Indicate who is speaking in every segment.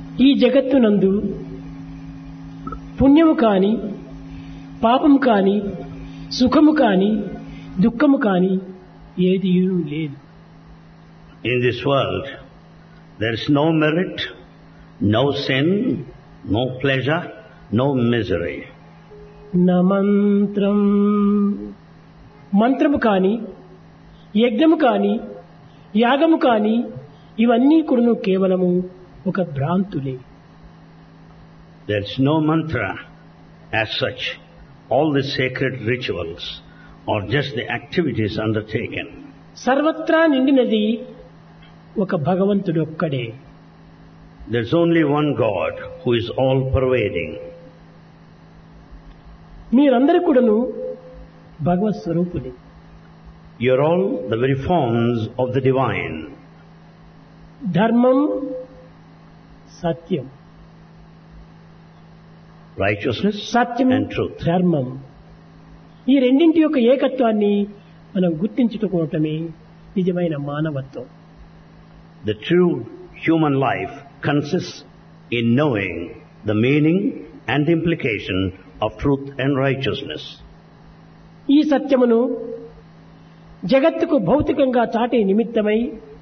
Speaker 1: ఈ జగత్తునందు పుణ్యము కాని పాపము కాని సుఖము కాని దుఃఖము కాని ఏదీ లేదు.
Speaker 2: In this world, there is no merit, no sin, no pleasure, no misery.
Speaker 1: న మంత్రం, మంత్రము కాని యజ్ఞము కాని యాగము కాని ఇవన్నీ కూడా కేవలము ఒక భ్రాంతులే.
Speaker 2: There is no mantra as such. All the sacred rituals are just the activities undertaken.
Speaker 1: సర్వత్రా నిండినది ఒక భగవంతుడు ఒక్కడే.
Speaker 2: There is only one God who is all pervading.
Speaker 1: మీరందరూ కూడాను భగవత్ స్వరూపులే.
Speaker 2: You are all the very forms of the divine.
Speaker 1: ధర్మం సత్యం,
Speaker 2: Righteousness
Speaker 1: Satyam
Speaker 2: and truth.
Speaker 1: ధర్మం, ఈ రెండింటి యొక్క ఏకత్వాన్ని మనం గుర్తించుకోవటమే నిజమైన మానవత్వం.
Speaker 2: The true human life consists in knowing the meaning and the implication of truth and righteousness.
Speaker 1: ఈ సత్యమును జగత్తుకు భౌతికంగా చాటే నిమిత్తమై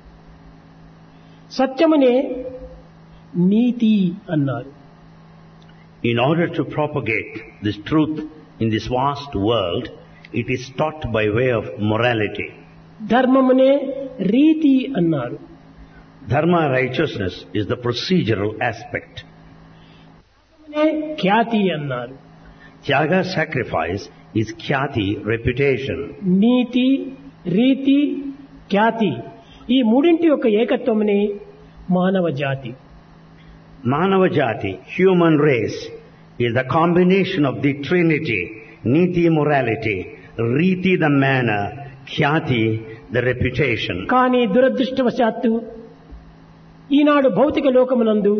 Speaker 1: సత్యమునే నీతి అన్నారు.
Speaker 2: In order to propagate this truth in this vast world, it is taught by way of morality.
Speaker 1: ధర్మమునే రీతి అన్నారు.
Speaker 2: Dharma, righteousness, is the procedural aspect.
Speaker 1: ధర్మమునే ఖ్యాతి అన్నారు.
Speaker 2: Tyaga, sacrifice, is khyati, reputation.
Speaker 1: నీతి రీతి ఖ్యాతి ఈ మూడింటి యొక్క ఏకత్వమునే మానవ జాతి.
Speaker 2: Manava Jati, human race, is the combination of the trinity, niti, morality, riti, the manner, khyati, the reputation.
Speaker 1: కానీ దురదృష్టవశాత్తు ఈనాడు భౌతిక లోకమునందు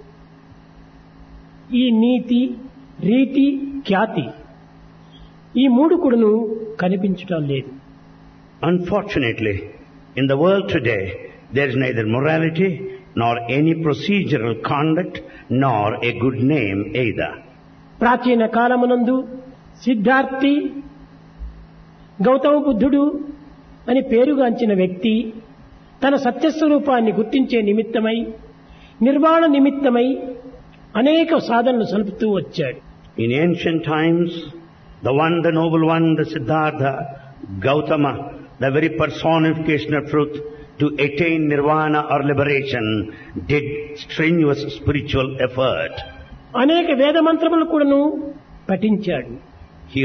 Speaker 1: ఈ నీతి రీతి ఖ్యాతి ఈ మూడు కూడాను కనిపించటం లేదు.
Speaker 2: Unfortunately, in the world today, there is neither morality nor any procedural conduct nor a good name either.
Speaker 1: ప్రాచీన కాలమునందు సిద్ధార్థి గౌతమ బుద్ధుడు అని పేరుగాంచిన వ్యక్తి తన సత్యస్వరూపాన్ని గుర్తించే నిమిత్తమై నిర్వాణ నిమిత్తమై అనేక సాధనలు సలుపుతూ వచ్చాడు.
Speaker 2: In ancient times, the noble one, the Siddhartha, Gautama, the very personification of truth, to attain nirvana or liberation, did strenuous spiritual effort.
Speaker 1: అనేక వేద మంత్రములు కూడాను పఠించాడు.
Speaker 2: He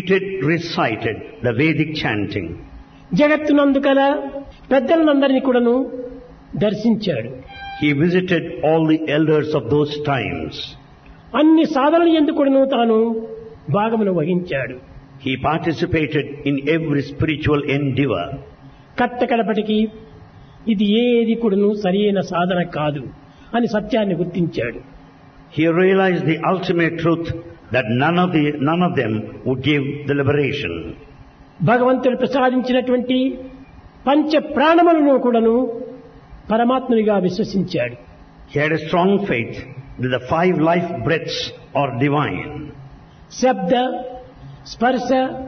Speaker 2: recited the Vedic chanting.
Speaker 1: జగత్తునందు కల పెద్దలందరినీ కూడాను దర్శించాడు.
Speaker 2: He visited all the elders of those times.
Speaker 1: అన్ని సాధనలు యందు కూడాను తాను భాగమును వహించాడు.
Speaker 2: He participated in every spiritual endeavor.
Speaker 1: కట్టకడపటికి ఇది ఏది కూడాను సరైన సాధన కాదు అని సత్యాన్ని గుర్తించాడు.
Speaker 2: He realized the ultimate truth that none of them would give the liberation.
Speaker 1: భగవంతుడు ప్రసాదించినటువంటి పంచ ప్రాణములను కూడాను పరమాత్మునిగా విశ్వసించాడు.
Speaker 2: He had a strong faith that the 5 life breaths are divine.
Speaker 1: శబ్ద స్పర్శ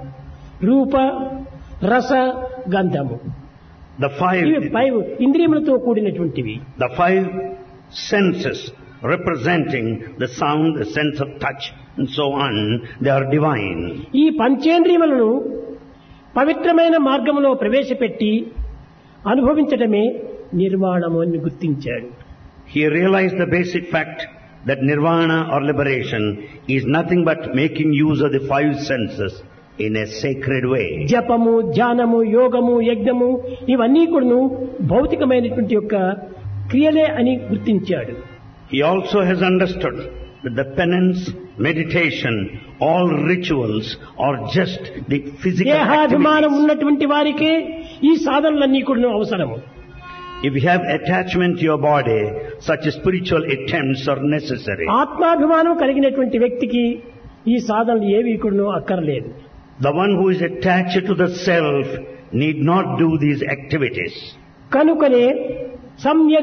Speaker 1: రూప రస గంధము
Speaker 2: The 5
Speaker 1: ఇంద్రియములతో కూడినటువంటివి.
Speaker 2: The 5 senses representing the sound, the sense of touch and so on, they are divine.
Speaker 1: ఈ పంచేంద్రియములను పవిత్రమైన మార్గములో ప్రవేశపెట్టి అనుభవించడమే నిర్వాణము అని గుర్తించాడు.
Speaker 2: He realized the basic fact that nirvana or liberation is nothing but making use of the 5 senses in a sacred way.
Speaker 1: జపము ధ్యానము యోగము యజ్ఞము ఇవన్నీ కూడాను భౌతికమైనటువంటి యొక్క క్రియలే అని గుర్తించాడు.
Speaker 2: He also has understood that the penance, meditation, all rituals are just the physical
Speaker 1: దేహాభిమానం
Speaker 2: activities.
Speaker 1: ఉన్నటువంటి వారికే ఈ సాధనలన్నీ కూడాను అవసరము.
Speaker 2: If you have attachment to your body, such spiritual attempts are necessary.
Speaker 1: ఆత్మాభిమానం కలిగినటువంటి వ్యక్తికి ఈ సాధనలు ఏవి కూడాను అక్కర్లేదు.
Speaker 2: The one who is attached to the self need not do these activities.
Speaker 1: కనుకనే సమ్యక్